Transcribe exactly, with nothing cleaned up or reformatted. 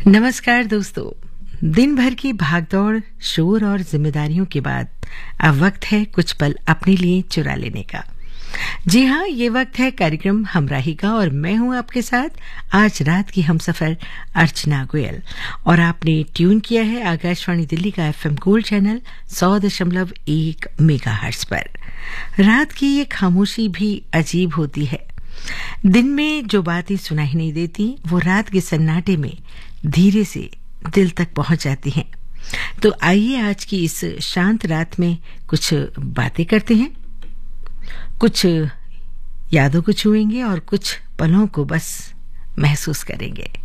नमस्कार दोस्तों। दिन भर की भागदौड़, शोर और जिम्मेदारियों के बाद अब वक्त है कुछ पल अपने लिए चुरा लेने का। जी हाँ, ये वक्त है कार्यक्रम हमराही का और मैं हूं आपके साथ आज रात की हमसफर अर्चना गोयल। और आपने ट्यून किया है आकाशवाणी दिल्ली का एफएम गोल्ड चैनल सौ दशमलव एक मेगाहर्ट्ज पर। रात की ये खामोशी भी अजीब होती है। दिन में जो बातें सुनाई नहीं देती वो रात के सन्नाटे में धीरे से दिल तक पहुंच जाती हैं। तो आइए आज की इस शांत रात में कुछ बातें करते हैं, कुछ यादों को छुएंगे और कुछ पलों को बस महसूस करेंगे।